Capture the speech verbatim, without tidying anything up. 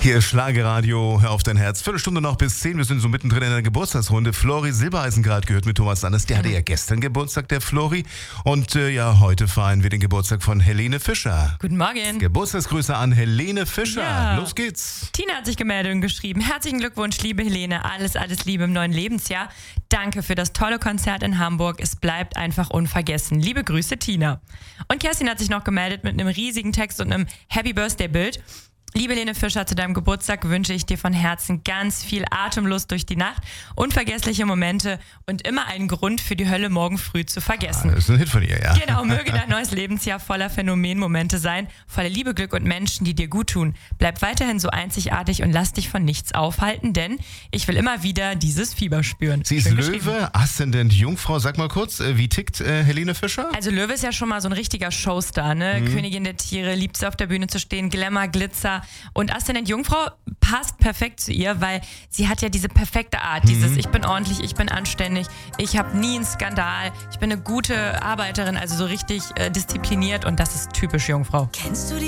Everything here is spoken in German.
Hier ist Schlagerradio, hör auf dein Herz. Viertelstunde noch bis zehn, wir sind so mittendrin in der Geburtstagsrunde. Flori Silbereisen gerade gehört mit Thomas Anders. Der hatte ja gestern Geburtstag, der Flori. Und äh, ja, heute feiern wir den Geburtstag von Helene Fischer. Guten Morgen. Geburtstagsgrüße an Helene Fischer. Ja. Los geht's. Tina hat sich gemeldet und geschrieben: Herzlichen Glückwunsch, liebe Helene. Alles, alles Liebe im neuen Lebensjahr. Danke für das tolle Konzert in Hamburg. Es bleibt einfach unvergessen. Liebe Grüße, Tina. Und Kerstin hat sich noch gemeldet mit einem riesigen Text und einem Happy Birthday-Bild. Liebe Helene Fischer, zu deinem Geburtstag wünsche ich dir von Herzen ganz viel Atemlust durch die Nacht, unvergessliche Momente und immer einen Grund für die Hölle morgen früh zu vergessen. Ah, das ist ein Hit von ihr, ja. Genau, möge dein neues Lebensjahr voller Phänomenmomente sein, voller Liebe, Glück und Menschen, die dir gut tun. Bleib weiterhin so einzigartig und lass dich von nichts aufhalten, denn ich will immer wieder dieses Fieber spüren. Sie ist Schön Löwe, geschrieben. Aszendent Jungfrau. Sag mal kurz, äh, wie tickt äh, Helene Fischer? Also Löwe ist ja schon mal so ein richtiger Showstar, ne? Mhm. Königin der Tiere, liebt es auf der Bühne zu stehen, Glamour, Glitzer. Und Aszendent Jungfrau passt perfekt zu ihr, weil sie hat ja diese perfekte Art, dieses ich bin ordentlich, ich bin anständig, ich habe nie einen Skandal, ich bin eine gute Arbeiterin, also so richtig äh, diszipliniert und das ist typisch Jungfrau. Kennst du die